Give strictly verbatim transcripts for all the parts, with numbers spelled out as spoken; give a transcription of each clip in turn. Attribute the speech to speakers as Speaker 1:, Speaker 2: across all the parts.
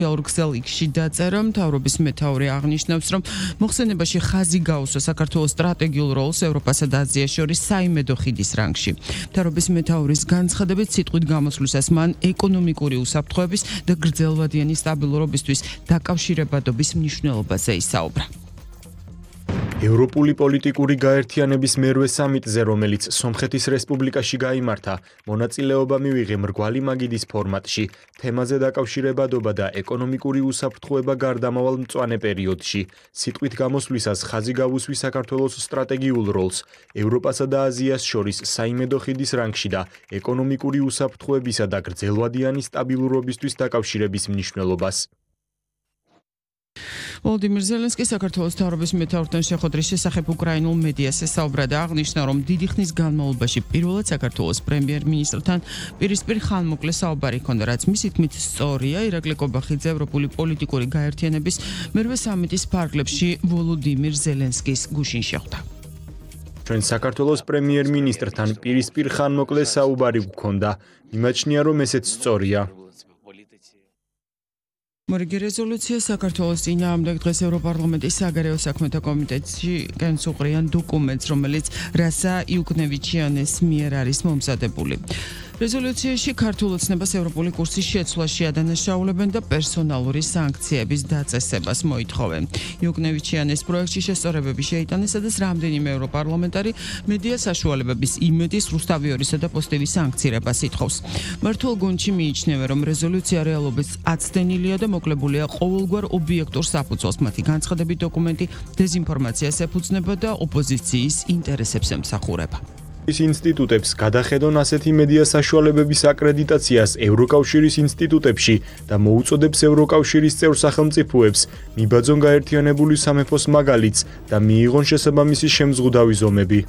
Speaker 1: ორგზელიქში დაწერა მთავრობის მეთაური აღნიშნავს, რომ მოხსენებაში ხაზი გაუსვა საქართველოს სტრატეგიულ როლს ევროპასა და აზიას შორის საიმედო ხიდის რანგში. მთავრობის მეთაურის განცხადებით სიტყვით გამოსვლისას მან ეკონომიკური უსაფრთხოების და გრძელვადიანი სტაბილურობისთვის დაკავშირებადობის მნიშვნელობაზე ისაუბრა.
Speaker 2: ევროპული პოლიტიკური გაერთიანების მერვე სამიტზე, რომელიც სომხეთის რესპუბლიკაში გაიმართა, მონაწილეობა მივიღე მრგვალი მაგიდის ფორმატში, თემაზე დაკავშირებადობა და ეკონომიკური უსაფრთხოება გარდამავალ მწვანე პერიოდში. სიტყვით გამოსვლისას ხაზი გავუსვი საქართველოს სტრატეგიულ როლს, ევროპასა და აზიას შორის საიმედო ხიდის რანგში და ეკონომიკური უსაფრთხოებისა და გრძელვადიანი სტაბილურობისთვის დაკავშირების მნიშვნელობას.
Speaker 1: ვოლოდიმირ ზელენსკი საქართველოს მთავრობის მეთაურთან შეხვედრის შესახებ უკრაინულ მედიას ესაუბრა და აღნიშნა, რომ დიდი ხნის განმავლობაში პირველად საქართველოს პრემიერ-მინისტრთან პირისპირ ხანმოკლე საუბარი ჰქონდა, რაც მისი თქმით სწორია. ირაკლი კობახიძე ევროპული პოლიტიკური გაერთიანების მერვე სამიტის ფარგლებში ვოლოდიმირ ზელენსკის გუშინ შეხვდა.
Speaker 2: ჩვენ საქართველოს პრემიერ-მინისტრთან პირისპირ ხანმოკლე საუბარი გვქონდა. მიმაჩნია, რომ ესეც სწორია.
Speaker 1: მორიგი რეზოლუცია საქართველოს წინააღმდეგ დღეს ევროპარლამენტის საგარეო საქმეთა კომიტეტში გენს უყრიან დოკუმენტს, რომელიც რასა იუკნევიჩიანეს მიერ არის მომზადებული. რეზოლუციაში ქართულ ოცნებას ევროპული კურსის შეცვლაში ადანაშაულებენ და პერსონალური სანქციების დაწესებას მოითხოვენ. იუკნევიჩიანეს პროექტში შესწორებები შეიტანეს, სადაც რამდენიმე ევროპარლამენტარი მედია საშუალებების იმედის, რუსთავიორისა და პოსტივის სანქცირებას ითხოვს. მართულ გუნდში მიიჩნევენ, რომ რეზოლუცია რეალობის აცდენილია და მოკლებულია ყოველგვარ ობიექტურ საფუძველს. მათი განცხადებით დოკუმენტი დეზინფორმაციას ეფუძნება და ოპოზიციის ინტერესებს ემსახურება.
Speaker 2: ის ინსტიტუტებს გადახედონ ასეთი მედია საშუალებების აკრედიტაციას ევროკავშირის ინსტიტუტებში და მოუწოდებს ევროკავშირის წევრ სახელმწიფოებს მიბაძონ გაერთიანებული სამეფოს მაგალითს და მიიღონ შესაბამისი შემზღუდავი ზომები.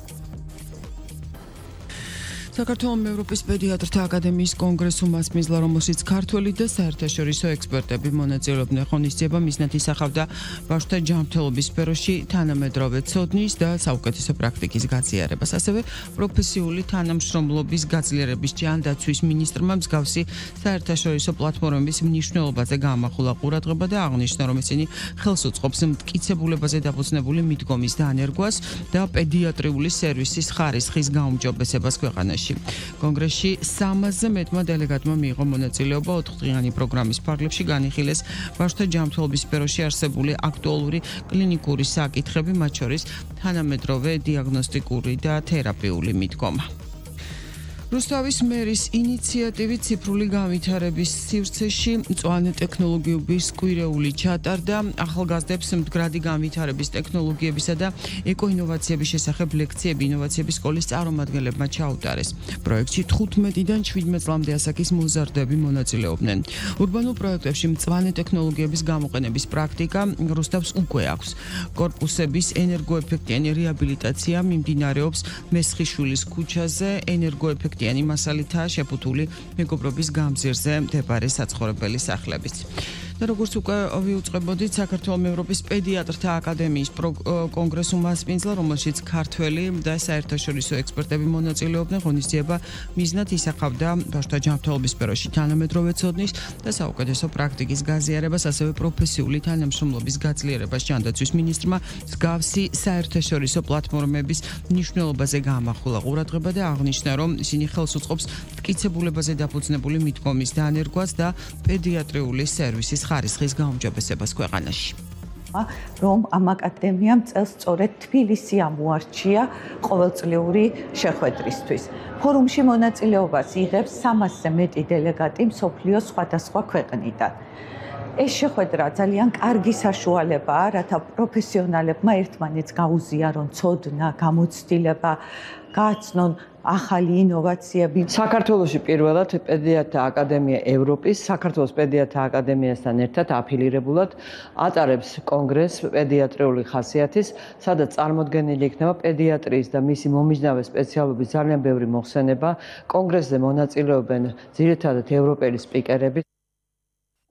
Speaker 1: საქართველოს ევროპის პედიატრთა აკადემიის კონგრესს უმასპინძლა, რომელშიც ქართველი და საერთაშორისო ექსპერტები მონაწილეობდნენ. ღონისძიება მიზნად ისახავდა ბავშვთა ჯანმრთელობის სფეროში თანამედროვე ცოდნის და საუკეთესო პრაქტიკის გაზიარებას. ასევე პროფესიული თანამშრომლობის გაძლიერების ჯანდაცვის მინისტრმა მსგავსი საერთაშორისო პლატფორმების მნიშვნელობაზე გაამახვილა ყურადღება და აღნიშნა, რომ ისინი ხელს უწყობს მტკიცებულებაზე დაფუძნებული მიდგომის დანერგვას და პედიატრიული სერვისის ხარისხის გაუმჯობესებას ქვეყანაში. კონგრესში სამასზე მეტმა დელეგატმა მიიღო მონაწილეობა ოთხდღიანი პროგრამის ფარგლებში განიხილეს ბავშვთა ჯანმრთელობის სფეროში არსებული აქტუალური კლინიკური საკითხები, მათ შორის თანამედროვე დიაგნოსტიკური და თერაპიული მიდგომა. რუსთავის მერის ინიციატივით ციფრული განვითარების სივრცეში მწვანე ტექნოლოგიების კვირეული ჩატარდა. ახალგაზრდებს მდგრადი განვითარების ტექნოლოგიებისა და ეკოინოვაციების შესახებ ლექციები ინოვაციების სკოლის წარმომადგენლებმა ჩაუტარეს. პროექტში თხუთმეტიდან შვიდმეტ წლამდე ასაკის მოზარდები მონაწილეობდნენ. ურბანულ პროექტებში მწვანე ტექნოლოგიების გამოყენების პრაქტიკა რუსთავს უკვე აქვს. კორპუსების ენერგოეფექტიანი რეაბილიტაცია მიმდინარეობს მესხიშვილის ქუჩაზე, ენერგოეფექტიანი მასალითაა შეფუთული მეგობრობის გამზირზე მდებარე საცხოვრებელი სახლებიც. და როგორც უკვე ვიუწყებოდით, საქართველოს ევროპის პედიატრთა აკადემიის კონგრესს უმასპინძლა, რომელშიც ქართველი და საერთაშორისო ექსპერტები მონაწილეობდნენ. ღონისძიება მიზნად ისახავდა ბავშვთა ჯანმრთელობის სფეროში თანამედროვე ცოდნის და საუკეთესო პრაქტიკის გაზიარებას, ასევე პროფესიული თანამშრომლობის გაძლიერებას. ჯანდაცვის მინისტრმა მსგავსი საერთაშორისო პლატფორმების მნიშვნელობაზე გაამახვილა ყურადღება და აღნიშნა, რომ ისინი ხელს უწყობს მტკიცებულებაზე დაფუძნებული მიდგომის დანერგვას და პედიატრიული სერვისის ხარისხის გაუმჯობესებას ქვეყანაში.
Speaker 3: რომ ამ აკადემიამ წელს სწორედ თბილისი ამოარჩია ყოველწლიური შეხვედრისთვის. ფორუმში მონაწილეობას იღებს სამასზე მეტი დელეგატი მსოფლიოს სხვადასხვა ქვეყნიდან. ეს შეხვედრა ძალიან კარგი საშუალებაა, რათა პროფესიონალებმა ერთმანეთს გაუზიარონ ცოდნა, გამოცდილება, გააცნონ ახალი ინოვაციები.
Speaker 4: საქართველოში პირველად პედიატრთა აკადემია ევროპის საქართველოს პედიატრთა აკადემიასთან ერთად აფილირებულად ატარებს კონგრესს პედიატრიული ხასიათის, სადაც წარმოდგენილი იქნება პედიატრიის და მისი მომიჯნავე სპეციალობის ძალიან ბევრი მოხსენება. კონგრესზე მონაწილეობენ ძირითადად ევროპელი სპიკერები.